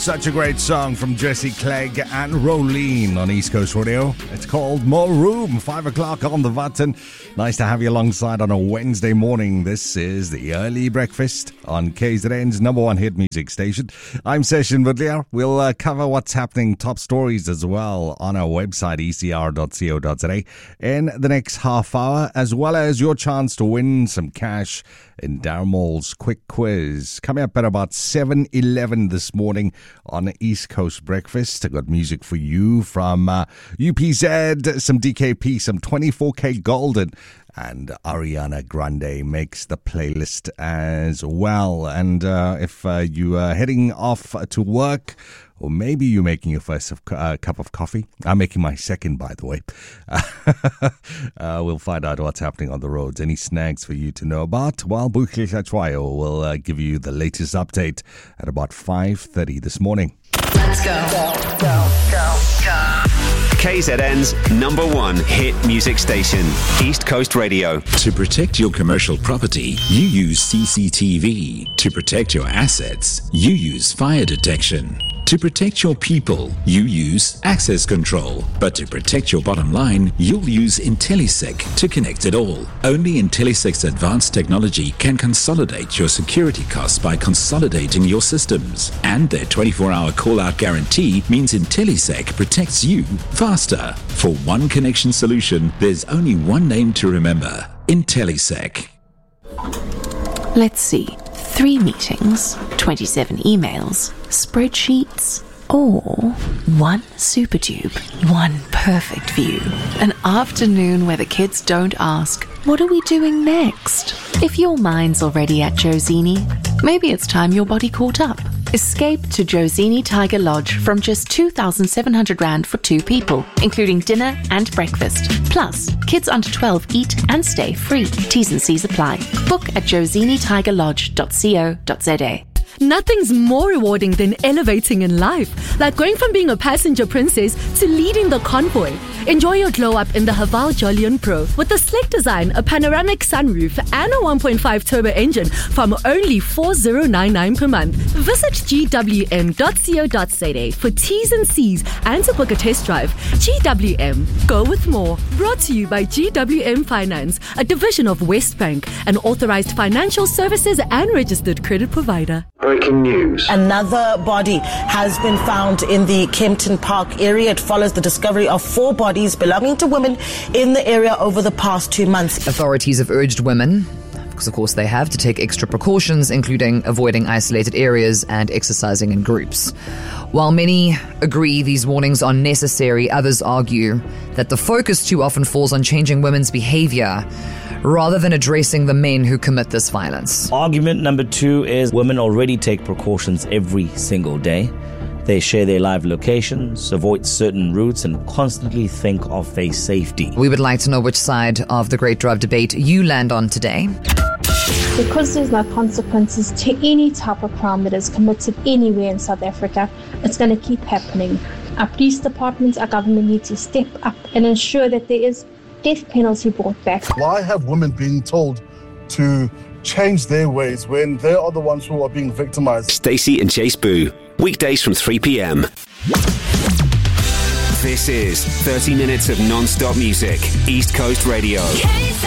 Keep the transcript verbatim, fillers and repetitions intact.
Such a great song from Jesse Clegg and Rolene on East Coast Radio. It's called More Room. Five o'clock on the button. Nice to have you alongside on a Wednesday morning. This is the Early Breakfast on K Z N's number one hit music station. I'm Session Woodlier. We'll uh, cover what's happening, top stories as well on our website, e c r dot co dot z a in the next half hour, as well as your chance to win some cash in Darmall's quick quiz. Coming up at about seven eleven this morning on East Coast Breakfast. I got music for you from uh, U P Z, some D K P, some twenty-four K Golden, and Ariana Grande makes the playlist as well. And uh, if uh, you are heading off to work, or maybe you're making your first uh, cup of coffee. I'm making my second, by the way. uh, we'll find out what's happening on the roads. Any snags for you to know about? While Bukle Chachwayo will uh, give you the latest update at about five thirty this morning. Let's go. Go, go, go, go. K Z N's number one hit music station, East Coast Radio. To protect your commercial property, you use C C T V. To protect your assets, you use fire detection. To protect your people, you use access control. But to protect your bottom line, you'll use IntelliSec to connect it all. Only IntelliSec's advanced technology can consolidate your security costs by consolidating your systems. And their twenty-four hour call-out guarantee means IntelliSec protects you faster. For one connection solution, there's only one name to remember: IntelliSec. Let's see. Three meetings, twenty-seven emails, spreadsheets, or one SuperTube, one perfect view. An afternoon where the kids don't ask, what are we doing next? If your mind's already at Josini, maybe it's time your body caught up. Escape to Josini Tiger Lodge from just two thousand seven hundred rand for two people, including dinner and breakfast. Plus, kids under twelve eat and stay free. T's and C's apply. Book at josini tiger lodge dot co dot z a. Nothing's more rewarding than elevating in life, like going from being a passenger princess to leading the convoy. Enjoy your glow up in the Haval Jolion Pro with a slick design, a panoramic sunroof, and a one point five turbo engine from only four thousand ninety-nine per month. Visit g w m dot co dot z a for T's and C's and to book a test drive. G W M, go with more. Brought to you by G W M Finance, a division of Westbank, an authorized financial services and registered credit provider. Breaking news. Another body has been found in the Kempton Park area. It follows the discovery of four bodies belonging to women in the area over the past two months. Authorities have urged women, because of course they have, to take extra precautions, including avoiding isolated areas and exercising in groups. While many agree these warnings are necessary, others argue that the focus too often falls on changing women's behavior rather than addressing the men who commit this violence. Argument number two is women already take precautions every single day. They share their live locations, avoid certain routes, and constantly think of their safety. We would like to know which side of the Great Drive debate you land on today. Because there's no consequences to any type of crime that is committed anywhere in South Africa, it's going to keep happening. Our police departments, our government need to step up and ensure that there is death penalty brought back. Why have women been told to change their ways when they are the ones who are being victimized? Stacey and Chase Boo, weekdays from three p.m. This is thirty minutes of non-stop music, East Coast Radio.